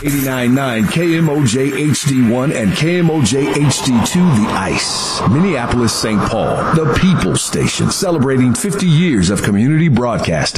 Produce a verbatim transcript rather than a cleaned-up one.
eighty-nine point nine K M O J H D one and K M O J H D two, The Ice. Minneapolis, Saint Paul, the People Station, celebrating fifty years of community broadcasting.